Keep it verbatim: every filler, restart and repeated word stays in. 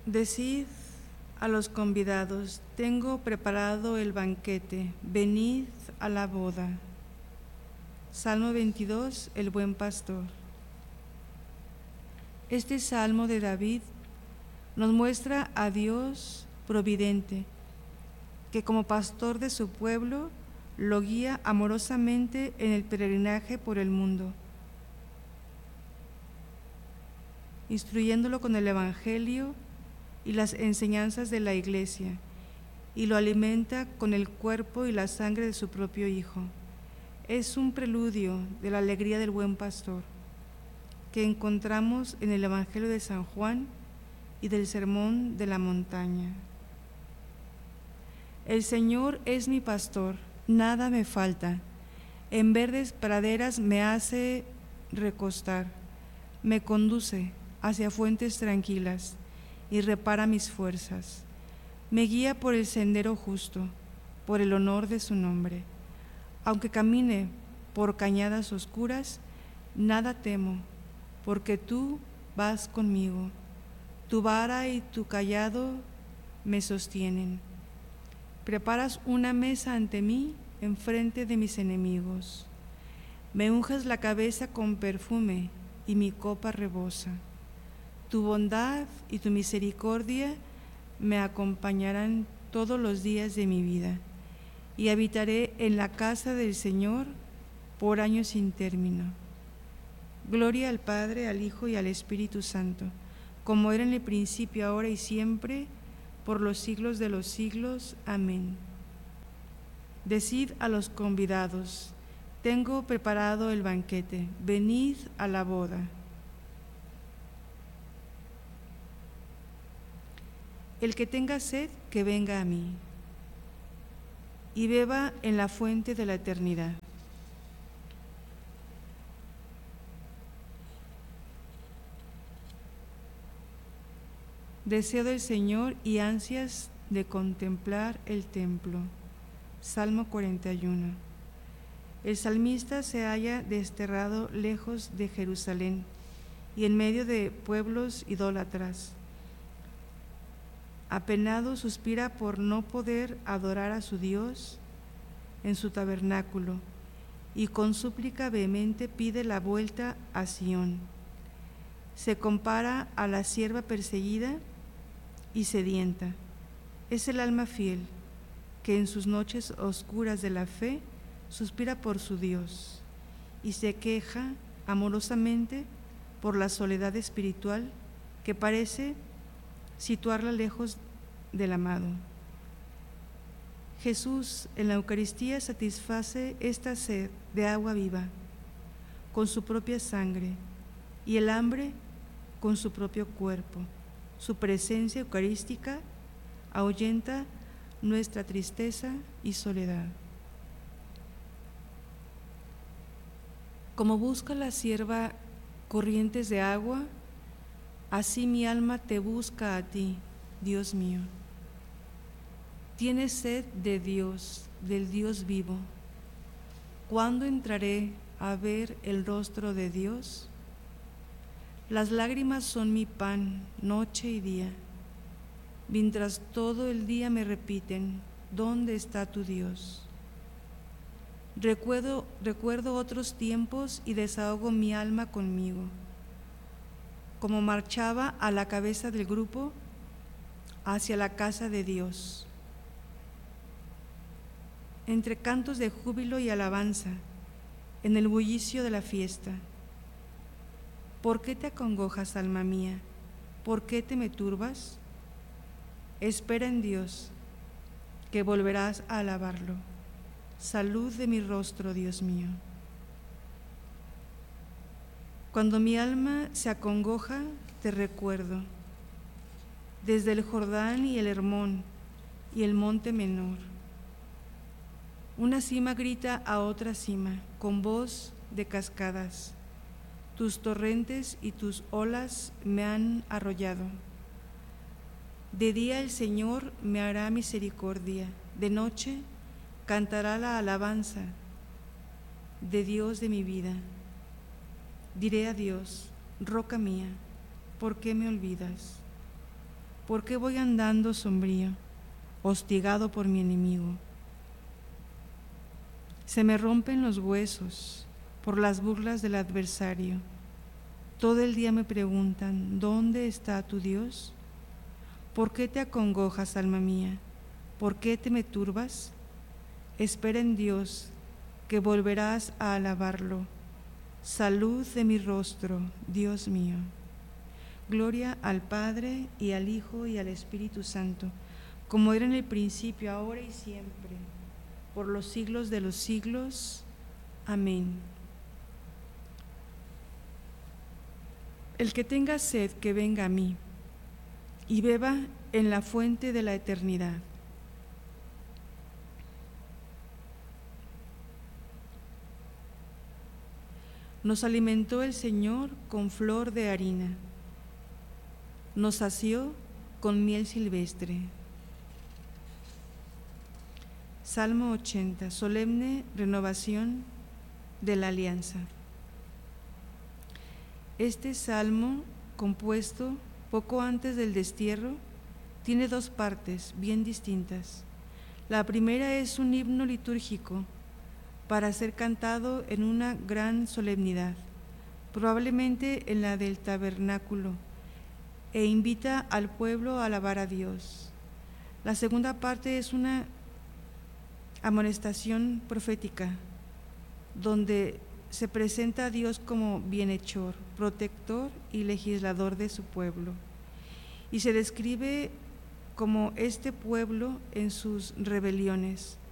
Decid a los convidados, tengo preparado el banquete, venid a la boda. Salmo veintidós, el buen pastor. Este salmo de David nos muestra a Dios providente, que como pastor de su pueblo lo guía amorosamente en el peregrinaje por el mundo, instruyéndolo con el Evangelio y las enseñanzas de la Iglesia, y lo alimenta con el cuerpo y la sangre de su propio Hijo. Es un preludio de la alegría del buen pastor que encontramos en el Evangelio de San Juan y del Sermón de la Montaña. El Señor es mi pastor, nada me falta. En verdes praderas me hace recostar, me conduce hacia fuentes tranquilas y repara mis fuerzas. Me guía por el sendero justo, por el honor de su nombre. Aunque camine por cañadas oscuras, nada temo, porque tú vas conmigo. Tu vara y tu cayado me sostienen. Preparas una mesa ante mí enfrente de mis enemigos. Me unges la cabeza con perfume y mi copa rebosa. Tu bondad y tu misericordia me acompañarán todos los días de mi vida, y habitaré en la casa del Señor por años sin término. Gloria al Padre, al Hijo y al Espíritu Santo, como era en el principio, ahora y siempre, por los siglos de los siglos. Amén. Decid a los convidados, tengo preparado el banquete, venid a la boda. El que tenga sed, que venga a mí, y beba en la fuente de la eternidad. Deseo del Señor y ansias de contemplar el templo. Salmo cuarenta y uno. El salmista se halla desterrado lejos de Jerusalén y en medio de pueblos idólatras. Apenado suspira por no poder adorar a su Dios en su tabernáculo, y con súplica vehemente pide la vuelta a Sión. Se compara a la sierva perseguida y sedienta. Es el alma fiel que en sus noches oscuras de la fe suspira por su Dios y se queja amorosamente por la soledad espiritual que parece situarla lejos del amado. Jesús en la Eucaristía satisface esta sed de agua viva con su propia sangre y el hambre con su propio cuerpo. Su presencia eucarística ahuyenta nuestra tristeza y soledad. Como busca la sierva corrientes de agua, así mi alma te busca a ti, Dios mío. Tienes sed de Dios, del Dios vivo. ¿Cuándo entraré a ver el rostro de Dios? Las lágrimas son mi pan, noche y día, mientras todo el día me repiten, ¿dónde está tu Dios? Recuerdo, recuerdo otros tiempos y desahogo mi alma conmigo. Como marchaba a la cabeza del grupo hacia la casa de Dios, entre cantos de júbilo y alabanza, en el bullicio de la fiesta. ¿Por qué te acongojas, alma mía? ¿Por qué te me turbas? Espera en Dios, que volverás a alabarlo. Salud de mi rostro, Dios mío. Cuando mi alma se acongoja, te recuerdo. Desde el Jordán y el Hermón y el monte menor. Una cima grita a otra cima, con voz de cascadas. Tus torrentes y tus olas me han arrollado. De día el Señor me hará misericordia, de noche cantará la alabanza de Dios de mi vida. Diré a Dios, roca mía, ¿por qué me olvidas? ¿Por qué voy andando sombrío, hostigado por mi enemigo? Se me rompen los huesos por las burlas del adversario. Todo el día me preguntan, ¿dónde está tu Dios? ¿Por qué te acongojas, alma mía? ¿Por qué te me turbas? Espera en Dios, que volverás a alabarlo. Salud de mi rostro, Dios mío. Gloria al Padre, y al Hijo, y al Espíritu Santo, como era en el principio, ahora y siempre, por los siglos de los siglos. Amén. El que tenga sed, que venga a mí, y beba en la fuente de la eternidad. Nos alimentó el Señor con flor de harina, nos sació con miel silvestre. Salmo ochenta, solemne renovación de la alianza. Este salmo, compuesto poco antes del destierro, tiene dos partes bien distintas. La primera es un himno litúrgico para ser cantado en una gran solemnidad, probablemente en la del tabernáculo, e invita al pueblo a alabar a Dios. La segunda parte es una amonestación profética, donde se presenta a Dios como bienhechor, protector y legislador de su pueblo, y se describe como este pueblo en sus rebeliones,